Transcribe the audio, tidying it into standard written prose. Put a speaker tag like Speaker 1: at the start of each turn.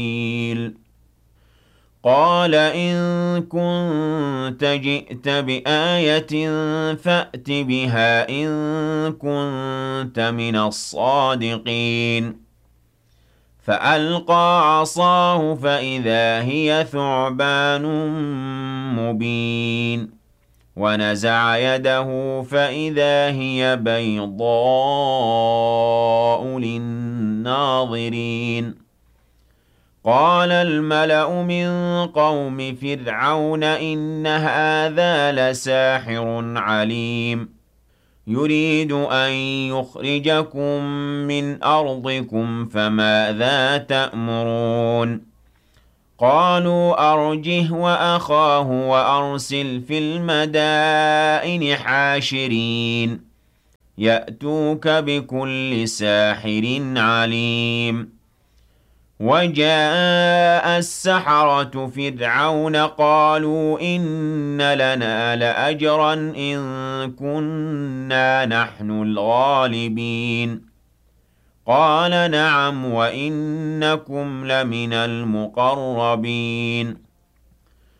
Speaker 1: قال إن كنت جئت بآية فأت بها إن كنت من الصادقين فألقى عصاه فإذا هي ثعبان مبين ونزع يده فإذا هي بيضاء للناظرين قال الملأ من قوم فرعون إن هذا لساحر عليم يريد أن يخرجكم من أرضكم فماذا تأمرون قالوا أرجه وأخاه وأرسل في المدائن حاشرين يأتوك بكل ساحر عليم وجاء السحرة فرعون قالوا إن لنا لأجرا إن كنا نحن الغالبين قال نعم وإنكم لمن المقربين